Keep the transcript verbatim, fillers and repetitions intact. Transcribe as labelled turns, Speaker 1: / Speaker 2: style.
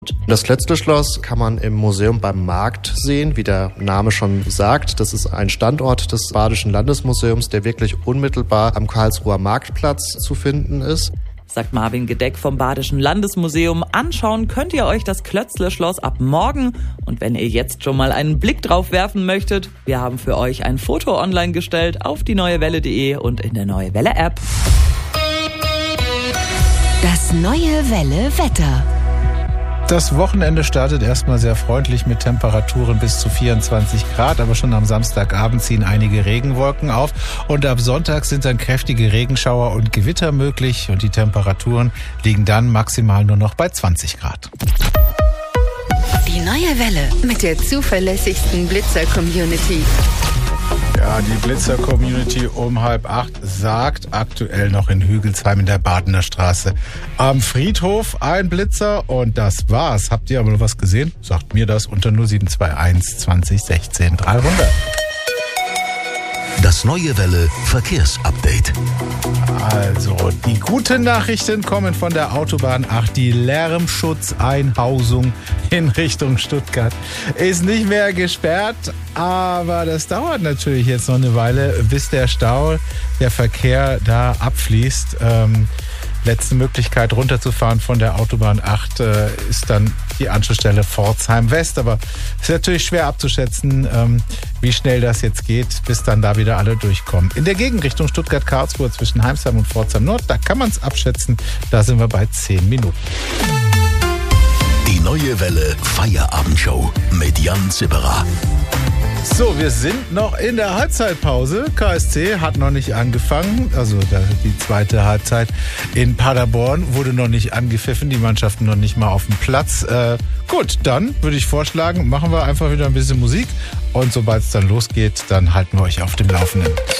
Speaker 1: Das Klötzle-Schloss kann man im Museum beim Markt sehen, wie der Name schon sagt. Das ist ein Standort des Badischen Landesmuseums, der wirklich unmittelbar am Karlsruher Marktplatz zu finden ist.
Speaker 2: Sagt Marvin Gedeck vom Badischen Landesmuseum. Anschauen könnt ihr euch das Klötzle-Schloss ab morgen. Und wenn ihr jetzt schon mal einen Blick drauf werfen möchtet, wir haben für euch ein Foto online gestellt auf die neue welle punkt de und in der Neue Welle App.
Speaker 3: Das Neue Welle Wetter.
Speaker 4: Das Wochenende startet erstmal sehr freundlich mit Temperaturen bis zu vierundzwanzig Grad, aber schon am Samstagabend ziehen einige Regenwolken auf und ab Sonntag sind dann kräftige Regenschauer und Gewitter möglich und die Temperaturen liegen dann maximal nur noch bei zwanzig Grad.
Speaker 3: Die Neue Welle mit der zuverlässigsten Blitzer-Community.
Speaker 4: Ja, die Blitzer-Community um halb acht sagt aktuell noch in Hügelsheim in der Badener Straße am Friedhof ein Blitzer und das war's. Habt ihr aber noch was gesehen? Sagt mir das unter null sieben zwei eins zwanzig sechzehn dreihundert.
Speaker 5: Das Neue Welle Verkehrsupdate.
Speaker 4: Also, die guten Nachrichten kommen von der Autobahn acht. Die Lärmschutzeinhausung in Richtung Stuttgart ist nicht mehr gesperrt, aber das dauert natürlich jetzt noch eine Weile, bis der Stau, der Verkehr da abfließt. Ähm, letzte Möglichkeit runterzufahren von der Autobahn acht äh, ist dann die Anschlussstelle Pforzheim West, aber es ist natürlich schwer abzuschätzen, ähm, wie schnell das jetzt geht, bis dann da wieder alle durchkommen. In der Gegenrichtung Stuttgart-Karlsruhe zwischen Heimsheim und Pforzheim Nord, da kann man es abschätzen, da sind wir bei zehn Minuten.
Speaker 5: Die Neue Welle Feierabendshow mit Jan Zipperer.
Speaker 4: So, wir sind noch in der Halbzeitpause. K S C hat noch nicht angefangen. Also die zweite Halbzeit in Paderborn wurde noch nicht angepfiffen. Die Mannschaften noch nicht mal auf dem Platz. Äh, gut, dann würde ich vorschlagen, machen wir einfach wieder ein bisschen Musik. Und sobald es dann losgeht, dann halten wir euch auf dem Laufenden.